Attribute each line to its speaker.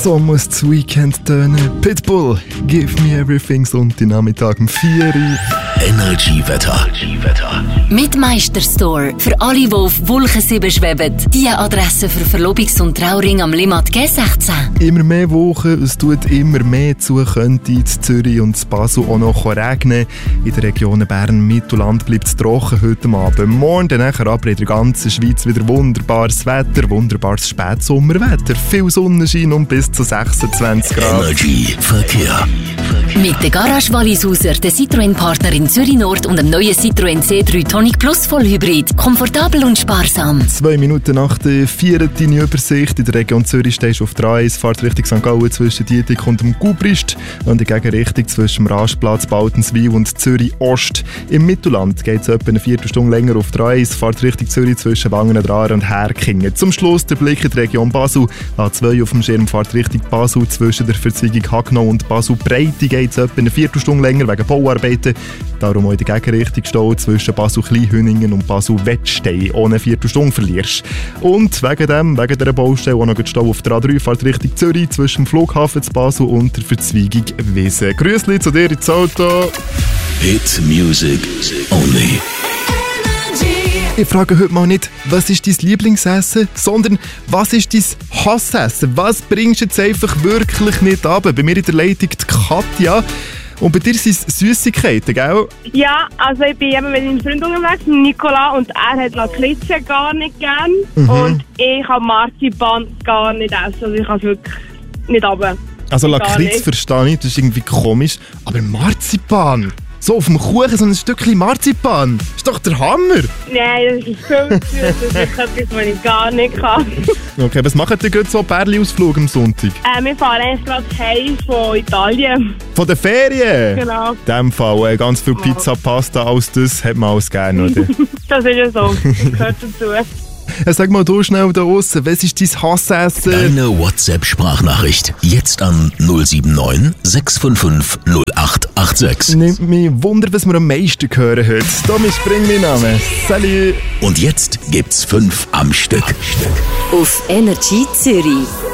Speaker 1: So muss das Weekend tönen. Pitbull, give me everything, Sonntagnachmittag um 4 Uhr.
Speaker 2: Energy-Wetter.
Speaker 3: Mit Meisterstore. Für alle, die auf Wolken 7 schweben. Die Adresse für Verlobungs- und Trauring am Limmat G16.
Speaker 1: Immer mehr Wochen, es tut immer mehr zu, könnte in Zürich und in Basel auch noch regnen. In den Regionen Bern-Mittelland bleibt es trocken heute Abend. Morgen dann nachher aber in der ganzen Schweiz wieder wunderbares Wetter, wunderbares Spätsommerwetter. Viel Sonnenschein und bis zu 26 Grad.
Speaker 2: Energy Verkehr.
Speaker 3: Mit der Garage Wallisauser, der Citroën-Partner in Zürich Nord und dem neuen Citroën C3 Tonic Plus Vollhybrid. Komfortabel und sparsam.
Speaker 1: 2 Minuten nach der 4. deine Übersicht. In der Region Zürich stehst du auf der A1, fahrt Richtung St. Gallen zwischen Dietik und dem Gubrist und in Gegenrichtung zwischen dem Rastplatz Baltenswil und Zürich Ost. Im Mittelland geht es etwa eine Viertelstunde länger auf der A1, fahrt Richtung Zürich zwischen Wangen-Aare und Herkingen. Zum Schluss der Blick in die Region Basel. A2 auf dem Schirm fahrt Richtung Basel zwischen der Verzweigung Hagnau und Basel-Breite geht es etwa eine Viertelstunde länger wegen Bauarbeiten. Darum auch in der Gegenrichtung stehen zwischen Basel-Kleinhüningen und Basel-Wettstein. Ohne Viertelstunde verlierst. Und wegen dieser Baustelle auch noch Stau auf der A3 fahrt Richtung Zürich zwischen dem Flughafen zu Basel und der Verzweigung Wiese. Grüßli zu dir ins Auto.
Speaker 2: Hit Music Only.
Speaker 1: Ich frage heute mal nicht, was ist dein Lieblingsessen, sondern was ist dein Hassessen? Was bringst du jetzt einfach wirklich nicht ab? Bei mir in der Leitung die Katja. Und bei dir sind es Süssigkeiten, gell?
Speaker 4: Ja, also ich bin eben mit meinem Freund unterwegs, Nicola, und er hat Lakritze gar nicht gern. Und ich kann Marzipan gar nicht essen, also ich kann es wirklich nicht runter.
Speaker 1: Also Lakritz verstehe ich, das ist irgendwie komisch. Aber Marzipan? So auf dem Kuchen so ein Stückchen Marzipan? Das ist doch der Hammer!
Speaker 4: Nein, das ist viel zu süß, das ist etwas, was ich gar nicht kann.
Speaker 1: Okay, was macht ihr gerade so Bärli-Ausflug am Sonntag?
Speaker 4: Wir fahren eigentlich gerade heim von Italien.
Speaker 1: Von der Ferien?
Speaker 4: Genau.
Speaker 1: In diesem Fall ganz viel Pizza, Pasta, alles das hat man alles gerne, oder?
Speaker 4: Das ist ja so, das gehört dazu.
Speaker 1: Sag mal du schnell da draussen, was ist dein Hassessen?
Speaker 2: Deine WhatsApp-Sprachnachricht. Jetzt an 079 655 0886.
Speaker 1: Nimmt mich Wunder, was wir am meisten hören heute. Tommy Spring, mein Name. Salut!
Speaker 2: Und jetzt gibt's 5 am Stück.
Speaker 3: Auf Energy Zürich.